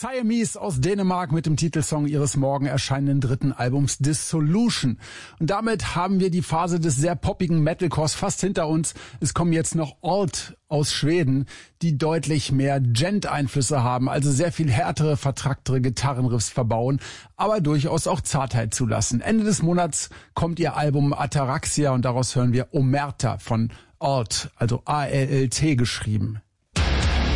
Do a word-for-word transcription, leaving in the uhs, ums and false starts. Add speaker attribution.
Speaker 1: Siamese aus Dänemark mit dem Titelsong ihres morgen erscheinenden dritten Albums Dissolution. Und damit haben wir die Phase des sehr poppigen Metalcores fast hinter uns. Es kommen jetzt noch Alt aus Schweden, die deutlich mehr Gent-Einflüsse haben, also sehr viel härtere, vertracktere Gitarrenriffs verbauen, aber durchaus auch Zartheit zulassen. Ende des Monats kommt ihr Album Ataraxia und daraus hören wir Omerta von Alt, also A L L T geschrieben.